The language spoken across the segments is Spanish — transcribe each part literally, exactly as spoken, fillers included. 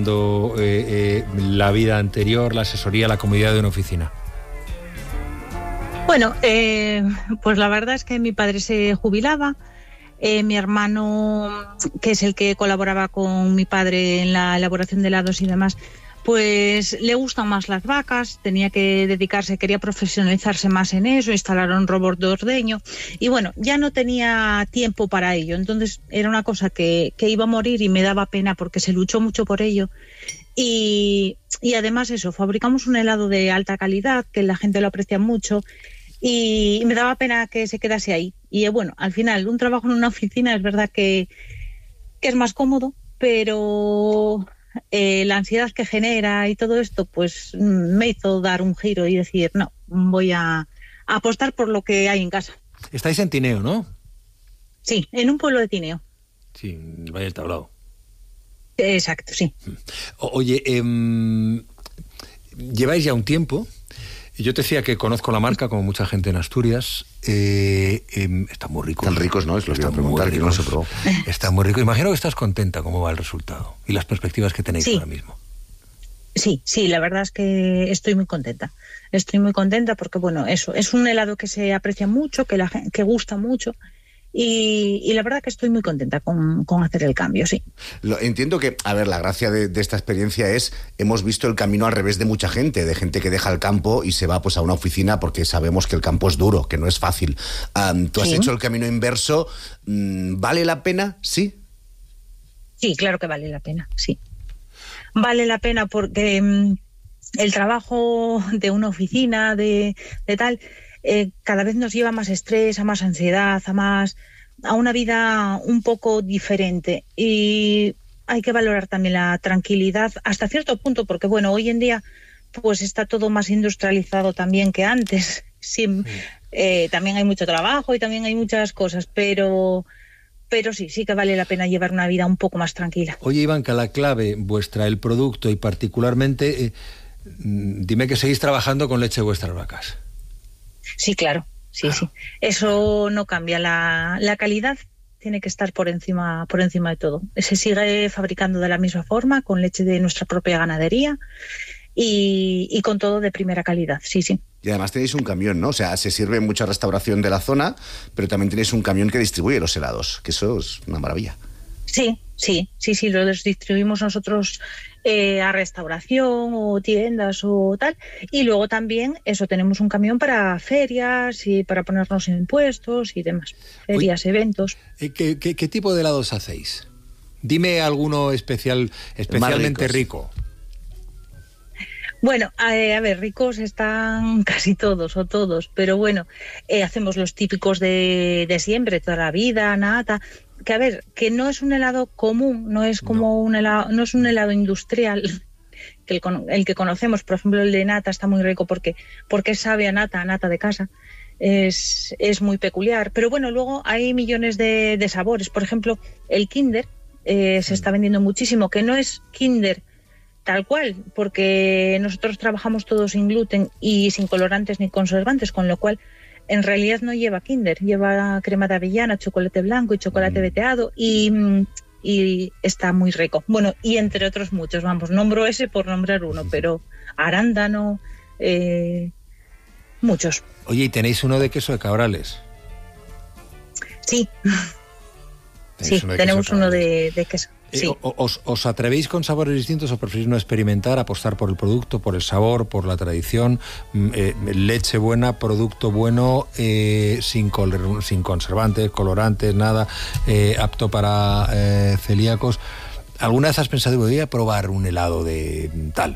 Eh, eh, la vida anterior, la asesoría, la comodidad de una oficina? Bueno, eh, pues la verdad es que mi padre se jubilaba, eh, mi hermano, que es el que colaboraba con mi padre en la elaboración de helados y demás, pues le gustan más las vacas, tenía que dedicarse, quería profesionalizarse más en eso, instalaron un robot de ordeño y bueno, ya no tenía tiempo para ello, entonces era una cosa que, que iba a morir y me daba pena porque se luchó mucho por ello. Y, y además eso, fabricamos un helado de alta calidad, que la gente lo aprecia mucho y, y me daba pena que se quedase ahí. Y bueno, al final, un trabajo en una oficina es verdad que, que es más cómodo, pero eh, la ansiedad que genera y todo esto, pues me hizo dar un giro y decir, no, voy a, a apostar por lo que hay en casa. Estáis en Tineo, ¿no? Sí, en un pueblo de Tineo. Sí, en el Valle del Tablao. Exacto, sí. Oye, eh, lleváis ya un tiempo. Yo te decía que conozco la marca, como mucha gente en Asturias. Eh, eh, está muy rico. Están ricos, ¿no? Es lo que iba a preguntar, que no se probó. Está muy rico. Imagino que estás contenta cómo va el resultado y las perspectivas que tenéis sí. ahora mismo. Sí, sí, la verdad es que estoy muy contenta. Estoy muy contenta porque, bueno, eso, es un helado que se aprecia mucho, que, la, que gusta mucho. Y, y la verdad que estoy muy contenta con, con hacer el cambio, sí. Lo, entiendo que, a ver, la gracia de, de esta experiencia es, hemos visto el camino al revés de mucha gente, de gente que deja el campo y se va pues a una oficina porque sabemos que el campo es duro, que no es fácil. Um, Tú has sí. hecho el camino inverso. ¿Vale la pena? ¿Sí? Sí, claro que vale la pena, sí. Vale la pena porque um, el trabajo de una oficina, de, de tal... Eh, cada vez nos lleva a más estrés, a más ansiedad, a más a una vida un poco diferente y hay que valorar también la tranquilidad hasta cierto punto porque bueno, hoy en día pues está todo más industrializado también que antes. Sí, eh, también hay mucho trabajo y también hay muchas cosas, pero pero sí, sí que vale la pena llevar una vida un poco más tranquila. Oye, Ivanka, la clave vuestra, el producto y particularmente, eh, dime que seguís trabajando con leche de vuestras vacas. Sí, claro, sí, ah. sí. Eso no cambia. La, la calidad tiene que estar por encima, por encima de todo. Se sigue fabricando de la misma forma, con leche de nuestra propia ganadería y, y con todo de primera calidad, sí, sí. Y además tenéis un camión, ¿no? O sea, se sirve mucha restauración de la zona, pero también tenéis un camión que distribuye los helados, que eso es una maravilla. Sí, sí, sí, sí, lo distribuimos nosotros eh, a restauración o tiendas o tal. Y luego también, eso, tenemos un camión para ferias y para ponernos impuestos y demás. Ferias, Oye, eventos. ¿qué, qué, ¿Qué tipo de helados hacéis? Dime alguno especial, especialmente rico. Bueno, eh, a ver, ricos están casi todos o todos, pero bueno, eh, hacemos los típicos de, de siempre, toda la vida, nata, que a ver, que no es un helado común, no es como no. un helado, no es un helado industrial, que el, el que conocemos, por ejemplo el de nata está muy rico porque, porque sabe a nata, a nata de casa, es, es muy peculiar, pero bueno, luego hay millones de, de sabores, por ejemplo el Kinder eh, se está vendiendo muchísimo, que no es Kinder tal cual, porque nosotros trabajamos todo sin gluten y sin colorantes ni conservantes, con lo cual en realidad no lleva Kinder, lleva crema de avellana, chocolate blanco y chocolate mm. veteado y, y está muy rico. Bueno, y entre otros muchos, vamos, nombro ese por nombrar uno, pero arándano, eh, muchos. Oye, ¿y tenéis uno de queso de Cabrales? Sí, sí, tenemos uno de, de queso. Sí. Eh, os, ¿Os atrevéis con sabores distintos o preferís no experimentar, apostar por el producto, por el sabor, por la tradición? Eh, leche buena, producto bueno, eh, sin, col- sin conservantes, colorantes, nada, eh, apto para eh, celíacos. ¿Alguna vez has pensado, voy a probar un helado de tal?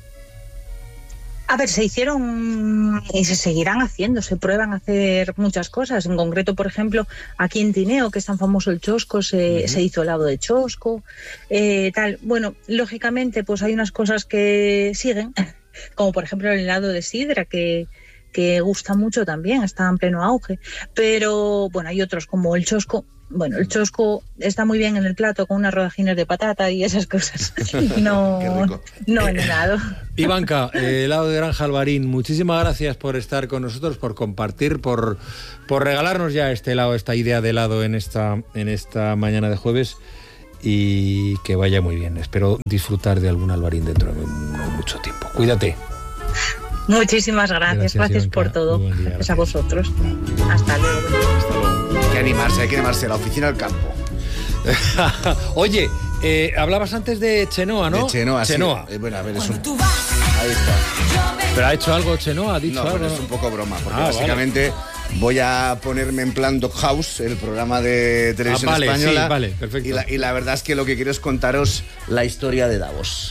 A ver, se hicieron y se seguirán haciendo, se prueban a hacer muchas cosas. En concreto, por ejemplo, aquí en Tineo, que es tan famoso el chosco, se, uh-huh. se hizo helado de chosco, eh, tal. Bueno, lógicamente, pues hay unas cosas que siguen, como por ejemplo el helado de sidra, que, que gusta mucho también, está en pleno auge. Pero, bueno, hay otros como el chosco. Bueno, el chosco está muy bien en el plato con unas rodajines de patata y esas cosas. No, no en helado. Ivanka, eh, helado de Granja Alvarín, muchísimas gracias por estar con nosotros, por compartir, por, por regalarnos ya este helado, esta idea de helado en esta, en esta mañana de jueves. y que vaya muy bien. Espero disfrutar de algún albarín dentro de no mucho tiempo. Cuídate. Muchísimas gracias, gracias, gracias por todo. Día, gracias, gracias a vosotros. Hasta luego. Hasta luego. Hay que animarse, hay que animarse a la oficina del campo. Oye, eh, hablabas antes de Chenoa, ¿no? De Chenoa, Chenoa. Sí. Eh, bueno, a ver, es un... Ahí está. ¿Pero ha hecho algo Chenoa? ¿Ha dicho no, algo? No, es un poco broma, porque ah, básicamente vale. voy a ponerme en plan Doghouse, el programa de televisión ah, vale, española. Sí, vale, perfecto. Y la, y la verdad es que lo que quiero es contaros la historia de Davos.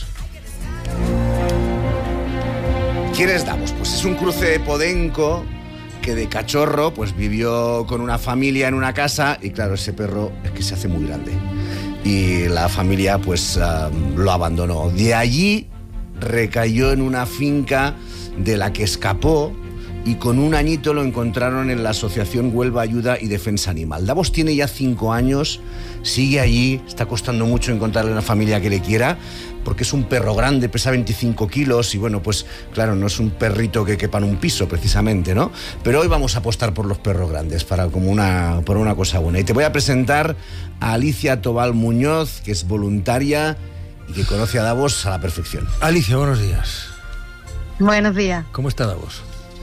¿Quién es Davos? Pues es un cruce de podenco que de cachorro pues vivió con una familia en una casa y claro, ese perro es que se hace muy grande. Y la familia pues uh, lo abandonó. De allí recayó en una finca de la que escapó y con un añito lo encontraron en la Asociación Huelva Ayuda y Defensa Animal. Davos tiene ya cinco años, sigue allí, está costando mucho encontrarle una familia que le quiera, porque es un perro grande, pesa veinticinco kilos y bueno, pues claro, no es un perrito que quepa en un piso precisamente, ¿no? Pero hoy vamos a apostar por los perros grandes, para como una, por una cosa buena. Y te voy a presentar a Alicia Tobal Muñoz, que es voluntaria y que conoce a Davos a la perfección. Alicia, buenos días. Buenos días. ¿Cómo está Davos?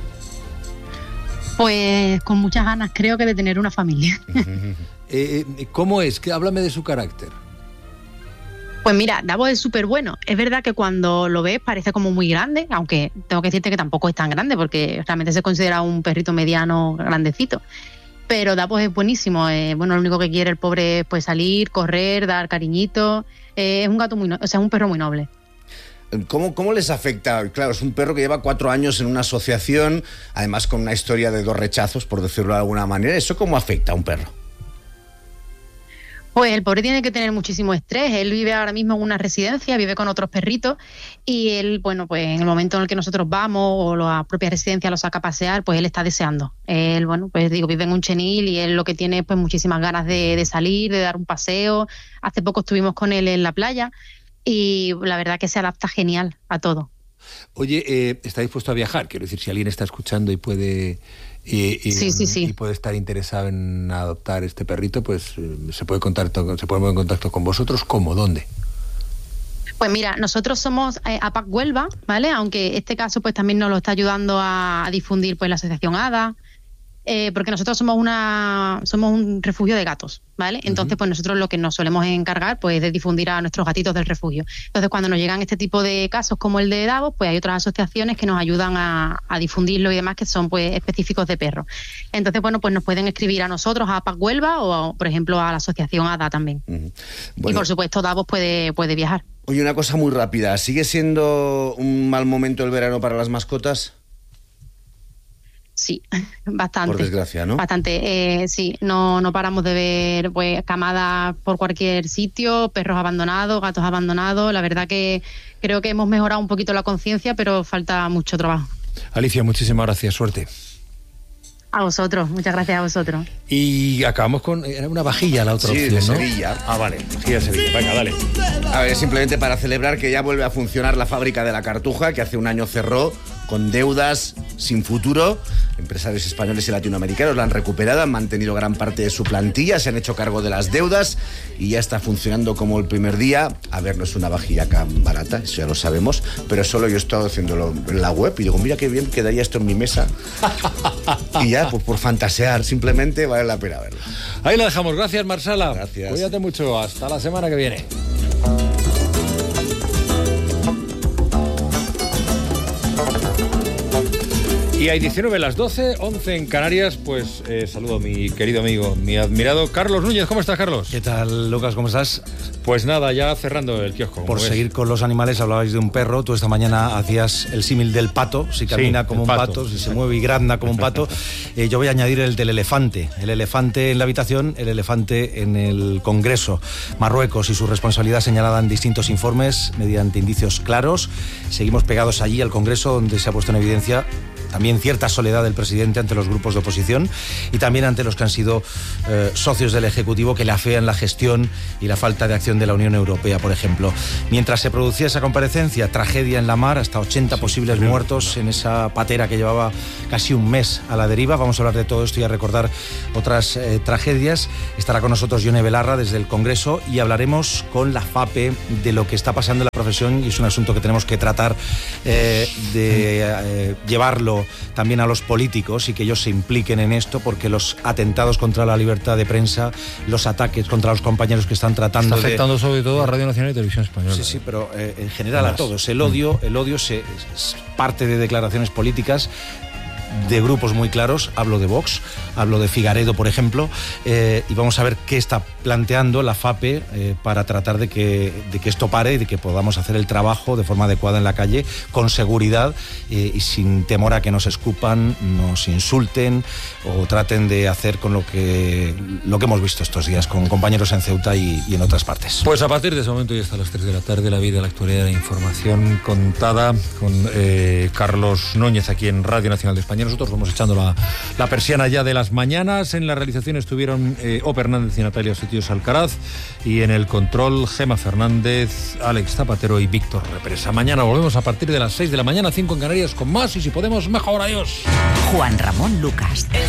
Pues con muchas ganas, creo que de tener una familia. eh, ¿Cómo es? Háblame de su carácter. Pues mira, Davos es súper bueno. Es verdad que cuando lo ves parece como muy grande, aunque tengo que decirte que tampoco es tan grande, porque realmente se considera un perrito mediano grandecito. Pero Davos es buenísimo. Eh, bueno, lo único que quiere el pobre es pues, salir, correr, dar cariñitos. Eh, es un gato muy, no- o sea, es un perro muy noble. ¿Cómo, ¿Cómo les afecta? Claro, es un perro que lleva cuatro años en una asociación, además con una historia de dos rechazos, por decirlo de alguna manera. ¿Eso cómo afecta a un perro? Pues el pobre tiene que tener muchísimo estrés. Él vive ahora mismo en una residencia, vive con otros perritos y él, bueno, pues en el momento en el que nosotros vamos o la propia residencia lo saca a pasear, pues él está deseando. Él, bueno, pues digo, vive en un chenil y él lo que tiene pues muchísimas ganas de, de salir, de dar un paseo. Hace poco estuvimos con él en la playa y la verdad que se adapta genial a todo. Oye, eh, ¿está dispuesto a viajar? Quiero decir, si alguien está escuchando y puede... Y, y, sí, sí, sí. y puede estar interesado en adoptar este perrito, pues eh, se puede contacto, se puede poner en contacto con vosotros. ¿Cómo? ¿Dónde? Pues mira, nosotros somos eh, A P A C Huelva, ¿vale? Aunque este caso pues también nos lo está ayudando a, a difundir pues la asociación A D A, eh, porque nosotros somos una somos un refugio de gatos, ¿vale? Entonces uh-huh. pues nosotros lo que nos solemos encargar pues de difundir a nuestros gatitos del refugio. Entonces cuando nos llegan este tipo de casos como el de Davos, pues hay otras asociaciones que nos ayudan a, a difundirlo y demás que son pues específicos de perros. Entonces bueno, pues nos pueden escribir a nosotros, a A P A C Huelva o por ejemplo a la asociación A D A también. Uh-huh. Bueno. Y por supuesto Davos puede, puede viajar. Oye, una cosa muy rápida, ¿sigue siendo un mal momento el verano para las mascotas? Sí, bastante. Por desgracia, ¿no? Bastante, eh, sí. No, no paramos de ver pues camadas por cualquier sitio, perros abandonados, gatos abandonados. La verdad que creo que hemos mejorado un poquito la conciencia, pero falta mucho trabajo. Alicia, muchísimas gracias, suerte. A vosotros, muchas gracias a vosotros. Y acabamos con era una vajilla la otra sí, opción, de ¿no? Sevilla. Ah, vale, vajilla de Sevilla. Venga, dale. A ver, simplemente para celebrar que ya vuelve a funcionar la fábrica de la Cartuja, que hace un año cerró con deudas sin futuro. Empresarios españoles y latinoamericanos la han recuperado, han mantenido gran parte de su plantilla, se han hecho cargo de las deudas y ya está funcionando como el primer día. A ver, no es una vajilla tan barata, eso ya lo sabemos, pero solo yo he estado haciéndolo en la web y digo, mira qué bien quedaría esto en mi mesa. Y ya, pues por fantasear, simplemente vale la pena verlo. Ahí la dejamos. Gracias, Marsala. Gracias. Cuídate mucho. Hasta la semana que viene. Y hay diecinueve, las doce, once en Canarias, pues eh, saludo a mi querido amigo, mi admirado Carlos Núñez. ¿Cómo estás, Carlos? ¿Qué tal, Lucas? ¿Cómo estás? Pues nada, ya cerrando el kiosco. Por ves. seguir con los animales, hablabais de un perro. Tú esta mañana hacías el símil del pato. Si camina sí, como un pato. pato, si se mueve y grazna como un pato. Eh, yo voy a añadir el del elefante. El elefante en la habitación, el elefante en el Congreso. Marruecos y su responsabilidad señalada en distintos informes mediante indicios claros. Seguimos pegados allí al Congreso, donde se ha puesto en evidencia también cierta soledad del presidente ante los grupos de oposición y también ante los que han sido eh, socios del Ejecutivo que le afean la gestión y la falta de acción de la Unión Europea, por ejemplo. Mientras se producía esa comparecencia, tragedia en la mar, hasta ochenta sí, posibles sí, muertos sí. en esa patera que llevaba casi un mes a la deriva. Vamos a hablar de todo esto y a recordar otras eh, tragedias. Estará con nosotros Yone Belarra desde el Congreso y hablaremos con la FAPE de lo que está pasando en la profesión, y es un asunto que tenemos que tratar eh, de eh, llevarlo también a los políticos y que ellos se impliquen en esto, porque los atentados contra la libertad de prensa, los ataques contra los compañeros que están tratando está afectando de, sobre todo a Radio Nacional y Televisión Española. Sí, sí, pero eh, en general a todos. El odio, el odio se, es parte de declaraciones políticas de grupos muy claros. Hablo de Vox, hablo de Figaredo, por ejemplo, eh, y vamos a ver qué está planteando la FAPE eh, para tratar de que, de que esto pare y de que podamos hacer el trabajo de forma adecuada en la calle, con seguridad eh, y sin temor a que nos escupan, nos insulten o traten de hacer con lo que, lo que hemos visto estos días con compañeros en Ceuta y, y en otras partes. Pues a partir de ese momento y hasta las tres de la tarde, la vida, la actualidad, la información contada con eh, Carlos Núñez aquí en Radio Nacional de España. Nosotros vamos echando la, la persiana ya de las mañanas. En la realización estuvieron eh, O. Hernández y Natalia Setios Alcaraz, y en el control Gema Fernández, Alex Zapatero y Víctor Represa. Mañana volvemos a partir de las seis de la mañana, cinco en Canarias, con más y si podemos mejor. Adiós. Juan Ramón Lucas.